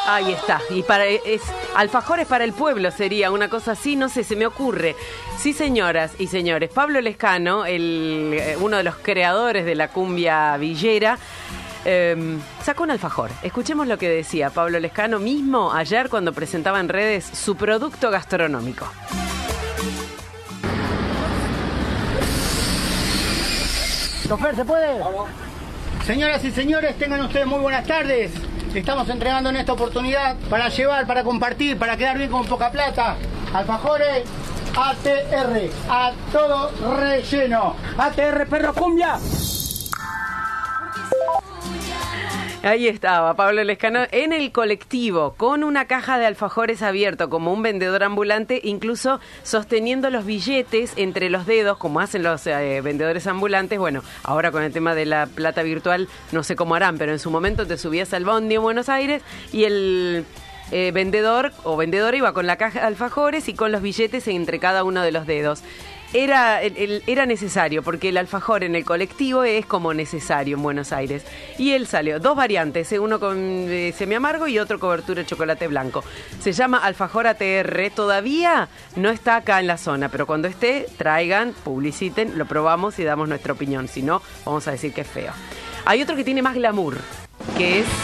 Ahí está. Y alfajores para el pueblo sería una cosa así, no sé, se me ocurre. Sí, señoras y señores, Pablo Lescano, uno de los creadores de la cumbia villera, sacó un alfajor. Escuchemos lo que decía Pablo Lescano mismo ayer cuando presentaba en redes su producto gastronómico. Chofer, ¿se puede? Vamos. Señoras y señores, tengan ustedes muy buenas tardes. Estamos entregando en esta oportunidad para llevar, para compartir, para quedar bien con poca plata. Alfajores ATR, a todo relleno. ATR, perro cumbia. Ahí estaba Pablo Lescano en el colectivo con una caja de alfajores abierto como un vendedor ambulante, incluso sosteniendo los billetes entre los dedos como hacen los vendedores ambulantes. Bueno, ahora con el tema de la plata virtual no sé cómo harán, pero en su momento te subías al bondi en Buenos Aires y el vendedor o vendedora iba con la caja de alfajores y con los billetes entre cada uno de los dedos. Era necesario, porque el alfajor en el colectivo es como necesario en Buenos Aires. Y él salió, dos variantes, uno con semiamargo y otro cobertura de chocolate blanco. Se llama alfajor ATR, todavía no está acá en la zona, pero cuando esté, traigan, publiciten, lo probamos y damos nuestra opinión. Si no, vamos a decir que es feo. Hay otro que tiene más glamour, que es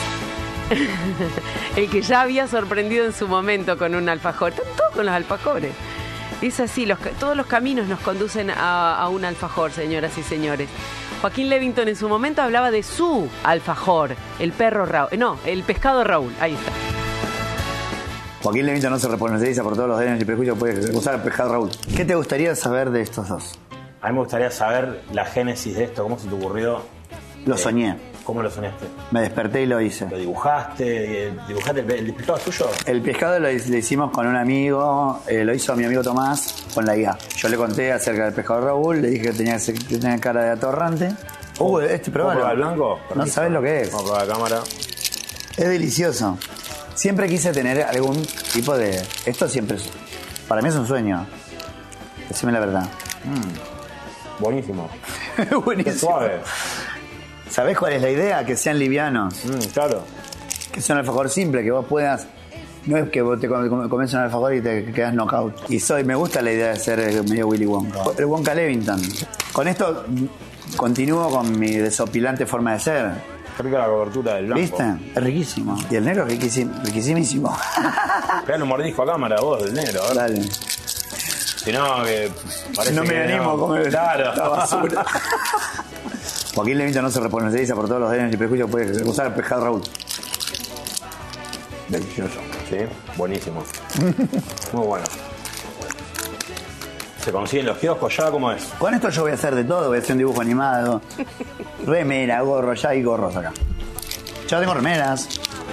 el que ya había sorprendido en su momento con un alfajor. Están todos con los alfajores. Es así, todos los caminos nos conducen a un alfajor, señoras y señores. Joaquín Levington en su momento hablaba de su alfajor, el pescado Raúl. Ahí está. Joaquín Levington no se responsabiliza por todos los daños y prejuicios, puede usar el pescado Raúl. ¿Qué te gustaría saber de estos dos? A mí me gustaría saber la génesis de esto, cómo se te ocurrió. Lo soñé. ¿Cómo lo soñaste? Me desperté y lo hice. ¿Lo dibujaste? ¿Dibujaste el pescado tuyo? El pescado lo hicimos con un amigo, lo hizo mi amigo Tomás con la IA. Yo le conté acerca del pescado Raúl, le dije que tenía cara de atorrante. Probalo. ¿Al blanco? No sabes lo que es. Vamos a probar la cámara. Es delicioso. Siempre quise tener algún tipo de... Esto siempre es... Para mí es un sueño. Decime la verdad. Buenísimo. Buenísimo. Qué suave. ¿Sabés cuál es la idea? Que sean livianos. Claro. Que sea un alfajor simple, que vos puedas... No es que vos te comes un alfajor y te quedas knockout. Me gusta la idea de ser medio Willy Wonka. El Wonka Levington. Con esto continúo con mi desopilante forma de ser. Qué rica la cobertura del blanco. ¿Viste? Es riquísimo. Y el negro es riquísimo. Pegale un mordisco a cámara vos del negro. Dale. Si no, que parece no me que animo a comer la basura. Joaquín Levington no se responsabiliza por todos los daños y prejuicios, puede usar el pescado Raúl. Delicioso. Sí, buenísimo. Muy bueno. ¿Se consiguen los kioscos ya? ¿Cómo es? Con esto yo voy a hacer de todo, voy a hacer un dibujo animado, remera, gorro, ya hay gorros acá. Ya tengo remeras.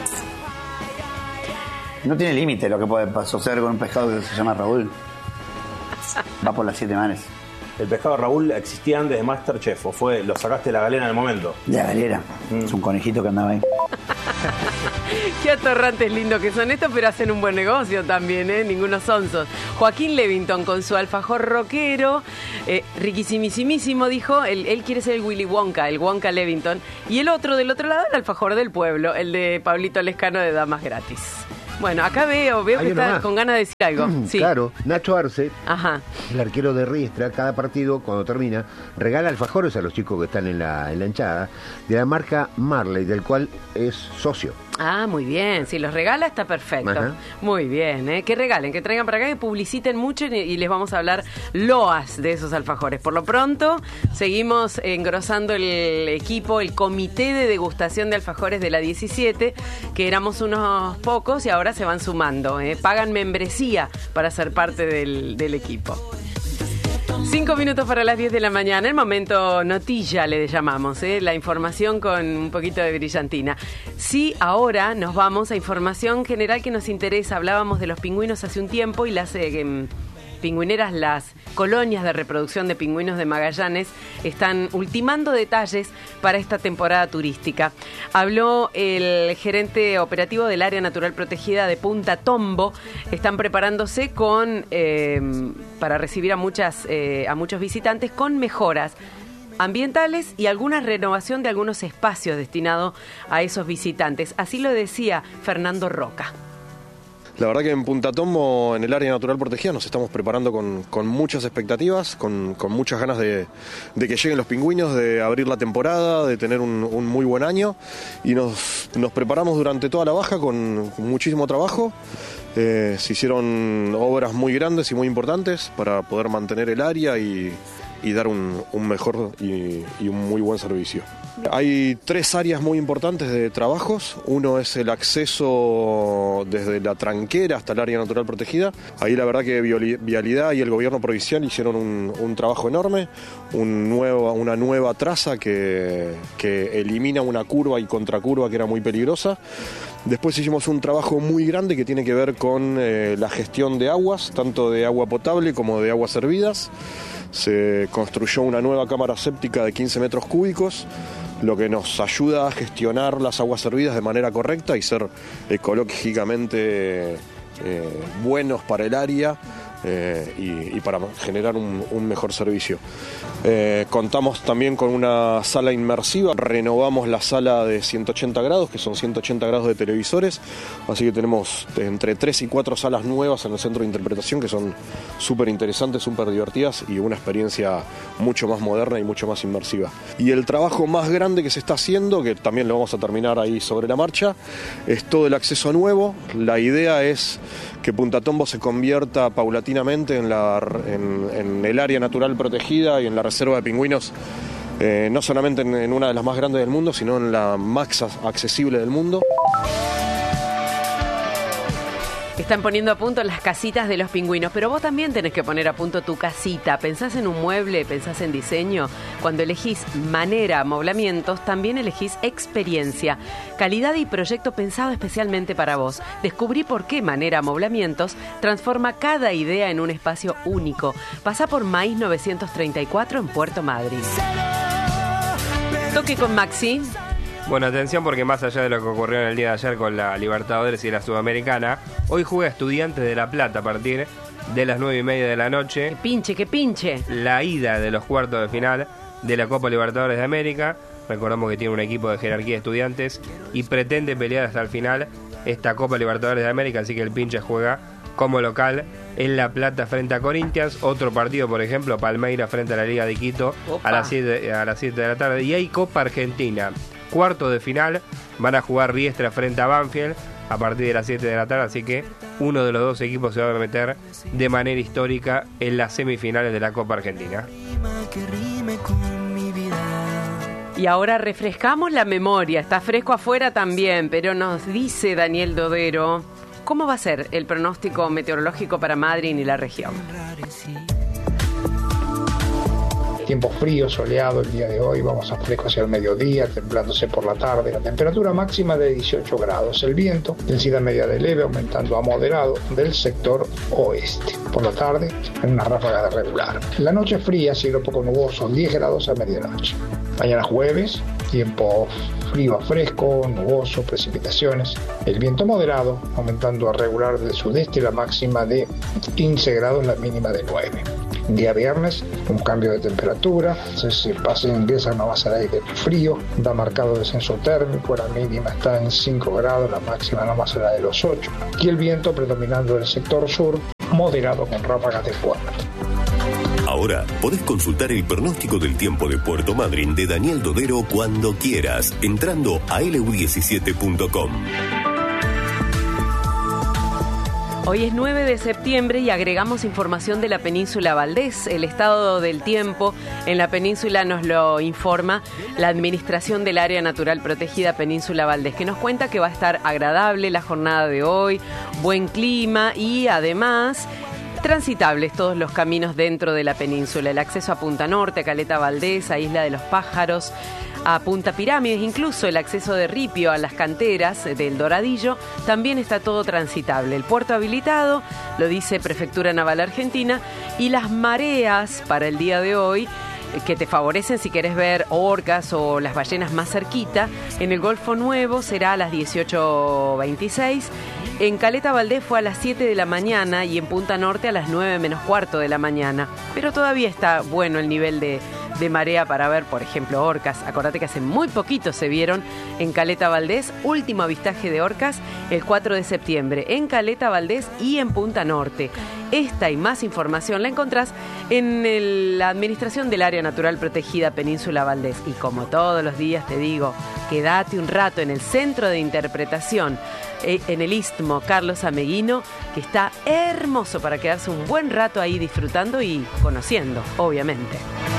No tiene límite lo que puede suceder con un pescado que se llama Raúl. Va por las 7 mares. ¿El pescado Raúl existía antes de MasterChef o lo sacaste de la galera en el momento? De la galera. Es un conejito que andaba ahí. Qué atorrantes lindos que son estos, pero hacen un buen negocio también, ningunos sonsos. Joaquín Levington con su alfajor rockero, riquísimísimo, dijo, él quiere ser el Willy Wonka, el Wonka Levington. Y el otro, del otro lado, el alfajor del pueblo, el de Pablito Lescano de Damas Gratis. Bueno, acá veo que está con ganas de decir algo. Sí. Claro, Nacho Arce, Ajá. el arquero de Riestra, cada partido, cuando termina, regala alfajores a los chicos que están en la hinchada, de la marca Marley, del cual es socio. Ah, muy bien. Si los regala está perfecto. Ajá. Muy bien, que regalen, que traigan para acá, que publiciten mucho y les vamos a hablar loas de esos alfajores. Por lo pronto, seguimos engrosando el equipo, el comité de degustación de alfajores de la 17, que éramos unos pocos y ahora se van sumando. Pagan membresía para ser parte del equipo. 5 minutos para las 10 de la mañana, el momento notilla le llamamos, la información con un poquito de brillantina. Sí, ahora nos vamos a información general que nos interesa. Hablábamos de los pingüinos hace un tiempo y las pingüineras, las colonias de reproducción de pingüinos de Magallanes, están ultimando detalles para esta temporada turística. Habló el gerente operativo del Área Natural Protegida de Punta Tombo. Están preparándose para recibir a muchos visitantes con mejoras. ambientales y alguna renovación de algunos espacios destinados a esos visitantes. Así lo decía Fernando Roca. La verdad que en Punta Tombo, en el área natural protegida, nos estamos preparando con muchas expectativas, con muchas ganas de que lleguen los pingüinos, de abrir la temporada, de tener un muy buen año. Y nos preparamos durante toda la baja con muchísimo trabajo. Se hicieron obras muy grandes y muy importantes para poder mantener el área y dar un mejor y un muy buen servicio. Hay 3 áreas muy importantes de trabajos. Uno es el acceso desde la tranquera hasta el área natural protegida. Ahí la verdad que Vialidad y el gobierno provincial hicieron un trabajo enorme, una nueva traza que elimina una curva y contracurva que era muy peligrosa. Después hicimos un trabajo muy grande que tiene que ver con la gestión de aguas, tanto de agua potable como de aguas servidas. Se construyó una nueva cámara séptica de 15 metros cúbicos, lo que nos ayuda a gestionar las aguas servidas de manera correcta y ser ecológicamente buenos para el área y para generar un mejor servicio. Contamos también con una sala inmersiva, renovamos la sala de 180 grados, que son 180 grados de televisores, así que tenemos entre 3 y 4 salas nuevas en el centro de interpretación que son súper interesantes, súper divertidas y una experiencia mucho más moderna y mucho más inmersiva. Y el trabajo más grande que se está haciendo, que también lo vamos a terminar ahí sobre la marcha, es todo el acceso nuevo. La idea es que Punta Tombo se convierta paulatinamente en el área natural protegida y en la reserva de pingüinos, no solamente en una de las más grandes del mundo, sino en la más accesible del mundo. Están poniendo a punto las casitas de los pingüinos, pero vos también tenés que poner a punto tu casita. ¿Pensás en un mueble? ¿Pensás en diseño? Cuando elegís Manera Amoblamientos, también elegís experiencia, calidad y proyecto pensado especialmente para vos. Descubrí por qué Manera Amoblamientos transforma cada idea en un espacio único. Pasá por Maíz 934 en Puerto Madryn. Toque con Maxi. Bueno, atención porque más allá de lo que ocurrió en el día de ayer con la Libertadores y la Sudamericana, hoy juega Estudiantes de La Plata a partir de las 9:30 de la noche. ¡Que pinche! La ida de los cuartos de final de la Copa Libertadores de América. Recordamos que tiene un equipo de jerarquía de Estudiantes y pretende pelear hasta el final esta Copa Libertadores de América, así que el pinche juega como local en La Plata frente a Corinthians. Otro partido, por ejemplo, Palmeiras frente a la Liga de Quito a las 7 de la tarde. Y hay Copa Argentina. Cuarto de final, van a jugar Riestra frente a Banfield a partir de las 7 de la tarde, así que uno de los dos equipos se va a meter de manera histórica en las semifinales de la Copa Argentina. Y ahora refrescamos la memoria, está fresco afuera también, pero nos dice Daniel Dodero, ¿cómo va a ser el pronóstico meteorológico para Madryn y la región? Tiempo frío, soleado el día de hoy, vamos a fresco hacia el mediodía, templándose por la tarde, la temperatura máxima de 18 grados, el viento, densidad media de leve, aumentando a moderado del sector oeste. Por la tarde, en una ráfaga de regular. La noche fría, cielo poco nuboso, 10 grados a medianoche. Mañana jueves, tiempo frío a fresco, nuboso, precipitaciones. El viento moderado, aumentando a regular del sudeste, la máxima de 15 grados, la mínima de 9. Día viernes, un cambio de temperatura, ingresa una masa de aire frío, da marcado descenso térmico, la mínima está en 5 grados, la máxima no más será de los 8, y el viento predominando del sector sur, moderado con ráfagas de fuerte. Ahora podés consultar el pronóstico del tiempo de Puerto Madryn de Daniel Dodero cuando quieras, entrando a lu17.com. Hoy es 9 de septiembre y agregamos información de la península Valdés. El estado del tiempo en la península nos lo informa la Administración del Área Natural Protegida Península Valdés, que nos cuenta que va a estar agradable la jornada de hoy, buen clima y además transitables todos los caminos dentro de la península. El acceso a Punta Norte, a Caleta Valdés, a Isla de los Pájaros, a Punta Pirámides, incluso el acceso de Ripio a las canteras del Doradillo, también está todo transitable. El puerto habilitado, lo dice Prefectura Naval Argentina, y las mareas para el día de hoy, que te favorecen si querés ver orcas o las ballenas más cerquita, en el Golfo Nuevo será a las 18:26, en Caleta Valdés fue a las 7 de la mañana y en Punta Norte a las 9 menos cuarto de la mañana, pero todavía está bueno el nivel de de marea para ver, por ejemplo, orcas. Acordate que hace muy poquito se vieron en Caleta Valdés, último avistaje de orcas el 4 de septiembre, en Caleta Valdés y en Punta Norte. Esta y más información la encontrás en la Administración del Área Natural Protegida Península Valdés. Y como todos los días te digo, quédate un rato en el Centro de Interpretación, en el Istmo Carlos Ameguino, que está hermoso para quedarse un buen rato ahí disfrutando y conociendo, obviamente.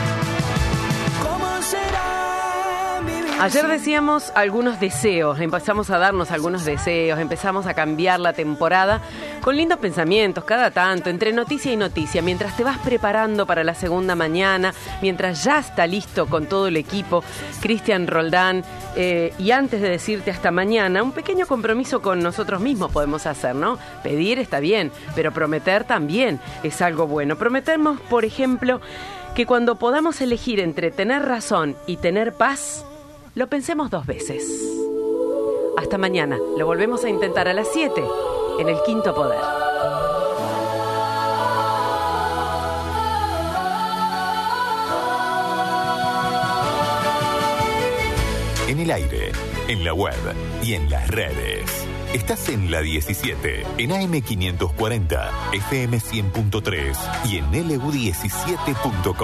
Ayer decíamos algunos deseos, empezamos a darnos algunos deseos, empezamos a cambiar la temporada con lindos pensamientos cada tanto, entre noticia y noticia, mientras te vas preparando para la segunda mañana, mientras ya está listo con todo el equipo, Cristian Roldán, y antes de decirte hasta mañana, un pequeño compromiso con nosotros mismos podemos hacer, ¿no? Pedir está bien, pero prometer también es algo bueno. Prometemos, por ejemplo, que cuando podamos elegir entre tener razón y tener paz, lo pensemos 2 veces. Hasta mañana. Lo volvemos a intentar a las 7 en El Quinto Poder. En el aire, en la web y en las redes. Estás en la 17, en AM 540, FM 100.3 y en LU17.com.